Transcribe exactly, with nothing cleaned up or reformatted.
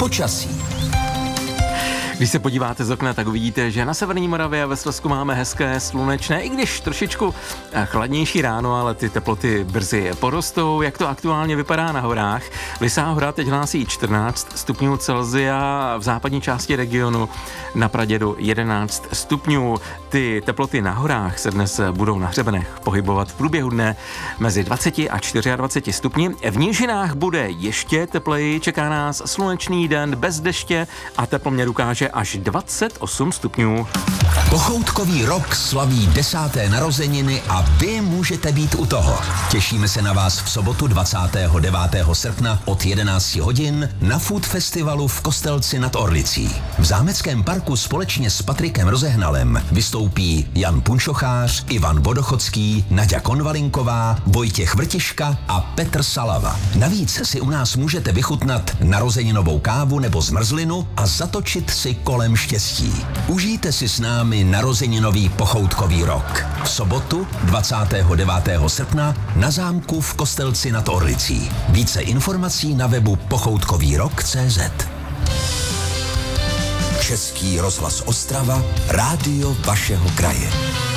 Počasí. Když se podíváte z okna, tak uvidíte, že na severní Moravě a ve Slezsku máme hezké, slunečné, i když trošičku chladnější ráno, ale ty teploty brzy porostou. Jak to aktuálně vypadá na horách? Lysá hora teď hlásí čtrnáct stupňů Celsia, v západní části regionu na Pradědu jedenáct stupňů. Ty teploty na horách se dnes budou na hřebenech pohybovat v průběhu dne mezi dvacet a dvacet čtyři stupni. V nížinách bude ještě tepleji, čeká nás slunečný den bez deště a teploměr ukáže až dvacet osm stupňů. Pochoutkový rok slaví desáté narozeniny a vy můžete být u toho. Těšíme se na vás v sobotu dvacátého devátého srpna od jedenácti hodin na Food Festivalu v Kostelci nad Orlicí. V Zámeckém parku společně s Patrikem Rozehnalem vystoupí Jan Punčochář, Ivan Vodochodský, Naďa Konvalinková, Vojtěch Vrtiška a Petr Salava. Navíc si u nás můžete vychutnat narozeninovou kávu nebo zmrzlinu a zatočit si kolem štěstí. Užijte si s námi narozeninový pochoutkový rok. V sobotu dvacátého devátého srpna na zámku v Kostelci nad Orlicí. Více informací na webu pochoutkový rok tečka cé zet. Český rozhlas Ostrava, rádio vašeho kraje.